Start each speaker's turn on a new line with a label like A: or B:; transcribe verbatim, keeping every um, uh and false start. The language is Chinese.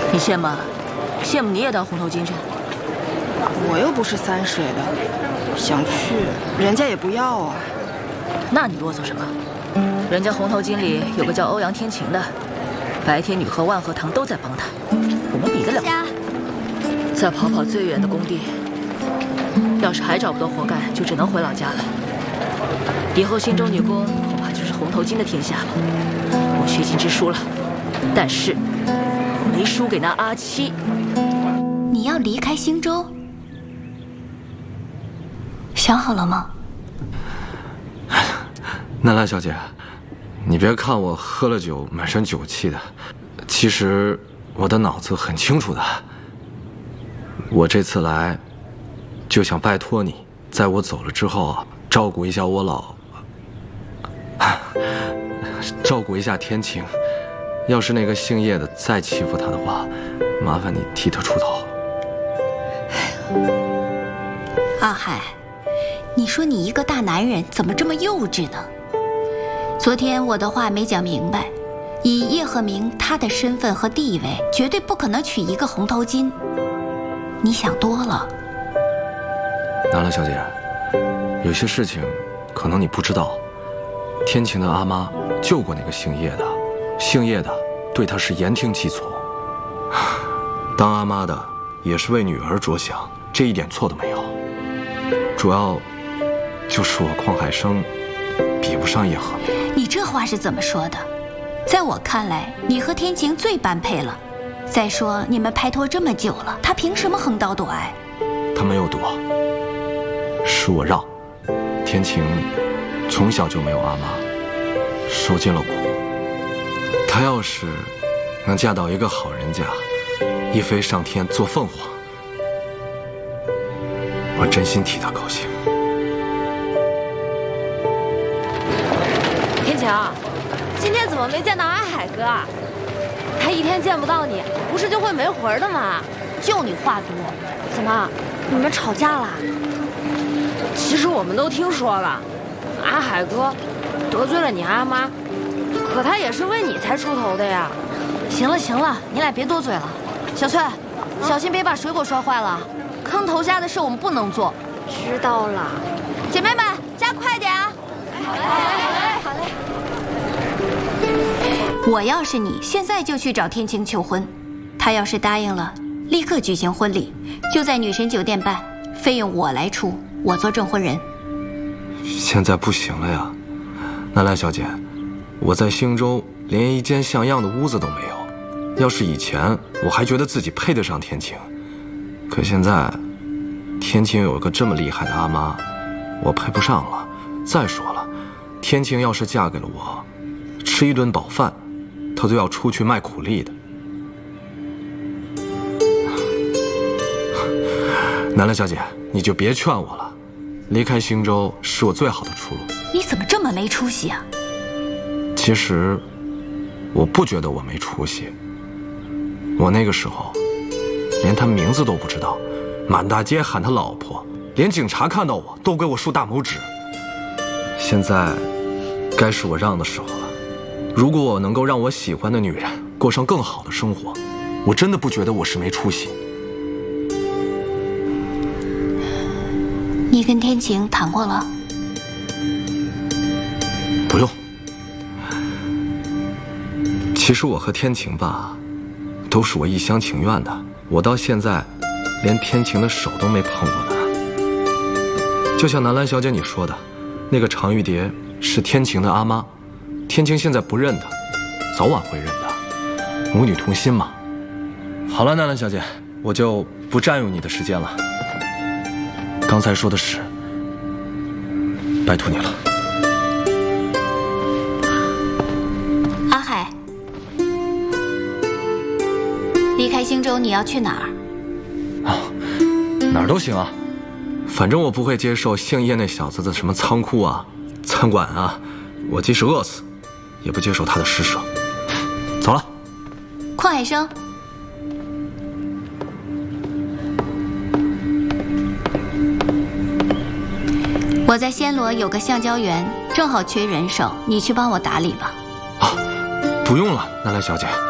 A: 你羡慕啊？羡慕你也到红头巾去？
B: 我又不是三水的，想去人家也不要啊。
A: 那你啰嗦什么？人家红头巾里有个叫欧阳天晴的，白天女和万和堂都在帮他，我们比得了？再跑跑最远的工地，要是还找不到活干，就只能回老家了。以后新州女工恐怕就是红头巾的天下了。我学琴之输了，但是我没输给那阿七。
C: 你要离开新州？想好了吗？
D: 南兰小姐，你别看我喝了酒满身酒气的，其实我的脑子很清楚的。我这次来，就想拜托你，在我走了之后啊，照顾一下我老，照顾一下天晴。要是那个姓叶的再欺负他的话，麻烦你替他出头。
C: 阿海，你说你一个大男人怎么这么幼稚呢？昨天我的话没讲明白，以叶鹤鸣他的身份和地位，绝对不可能娶一个红头巾。你想多了。
D: 南兰小姐，有些事情可能你不知道，天晴的阿妈救过那个姓叶的，姓叶的对她是言听计从。当阿妈的也是为女儿着想，这一点错都没有。主要就是我邝海生比不上叶鹤鸣。
C: 你这话是怎么说的？在我看来，你和天晴最般配了。再说你们拍拖这么久了，他凭什么横刀夺爱？
D: 他没有夺，是我让。天晴从小就没有阿妈，受尽了苦。她要是能嫁到一个好人家，一飞上天做凤凰，我真心替她高兴。
E: 天晴，今天怎么没见到阿海哥啊？他一天见不到你，不是就会没魂的吗？就你话多，怎么，你们吵架了？其实我们都听说了，阿海哥得罪了你阿妈，可他也是为你才出头的呀。
F: 行了行了，你俩别多嘴了。小翠，小心别把水果摔坏了。坑头虾的事我们不能做。
E: 知道了。
F: 姐妹们，加快点啊！
E: 好嘞，好嘞，好嘞。
C: 我要是你，现在就去找天晴求婚。他要是答应了，立刻举行婚礼，就在女神酒店办，费用我来出，我做证婚人。
D: 现在不行了呀，南兰小姐，我在兴州连一间像样的屋子都没有。要是以前，我还觉得自己配得上天晴，可现在，天晴有一个这么厉害的阿妈，我配不上了。再说了，天晴要是嫁给了我，吃一顿饱饭，她都要出去卖苦力的。南兰小姐，你就别劝我了，离开兴州是我最好的出路。
C: 你怎么这么没出息啊？
D: 其实，我不觉得我没出息。我那个时候，连他名字都不知道，满大街喊他老婆，连警察看到我都给我竖大拇指。现在，该是我让的时候了。如果我能够让我喜欢的女人过上更好的生活，我真的不觉得我是没出息。
C: 你跟天晴谈过了？
D: 不用。其实我和天晴吧，都是我一厢情愿的。我到现在，连天晴的手都没碰过呢。就像南兰小姐你说的，那个常玉蝶是天晴的阿妈，天晴现在不认她，早晚会认的。母女同心嘛。好了，南兰小姐，我就不占用你的时间了。刚才说的事，拜托你了。
C: 阿海，离开兴州你要去哪儿？
D: 啊，哪儿都行啊，反正我不会接受姓叶那小子的什么仓库啊、餐馆啊，我即使饿死，也不接受他的施舍。走了。
C: 邝海生。我在暹罗有个橡胶园，正好缺人手，你去帮我打理吧。
D: 啊，不用了，南兰小姐。